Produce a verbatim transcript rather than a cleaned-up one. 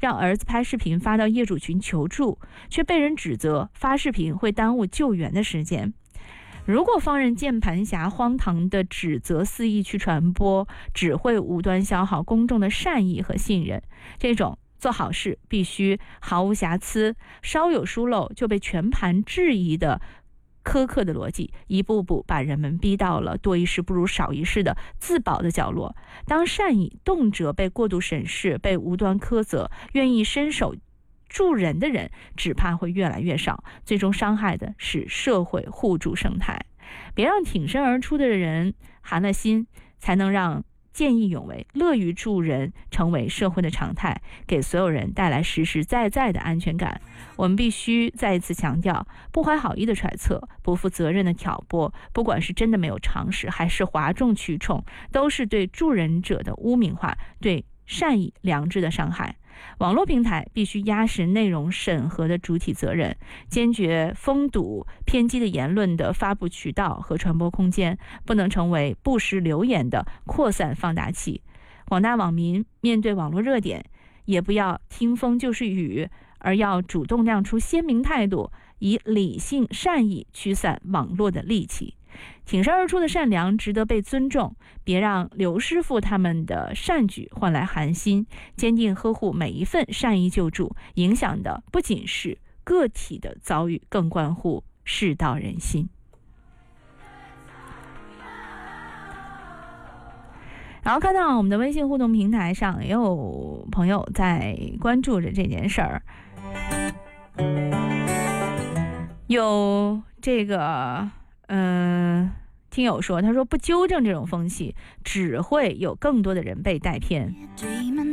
让儿子拍视频发到业主群求助，却被人指责发视频会耽误救援的时间。如果放任键盘侠荒唐的指责肆意去传播，只会无端消耗公众的善意和信任。这种做好事必须毫无瑕疵，稍有疏漏就被全盘质疑的苛刻的逻辑，一步步把人们逼到了多一事不如少一事的自保的角落。当善意动辄被过度审视，被无端苛责，愿意伸手助人的人只怕会越来越少，最终伤害的是社会互助生态。别让挺身而出的人寒了心，才能让见义勇为、乐于助人成为社会的常态，给所有人带来实实在在的安全感。我们必须再一次强调，不怀好意的揣测、不负责任的挑拨，不管是真的没有常识，还是哗众取宠，都是对助人者的污名化，对善意良知的伤害。网络平台必须压实内容审核的主体责任，坚决封堵偏激的言论的发布渠道和传播空间，不能成为不实流言的扩散放大器。广大网民面对网络热点，也不要听风就是雨，而要主动亮出鲜明态度，以理性善意驱散网络的戾气。挺身而出的善良值得被尊重，别让刘师傅他们的善举换来寒心，坚定呵护每一份善意救助，影响的不仅是个体的遭遇，更关乎世道人心。然后看到我们的微信互动平台上也有朋友在关注着这件事儿，有这个嗯，听友说，他说不纠正这种风气，只会有更多的人被带偏。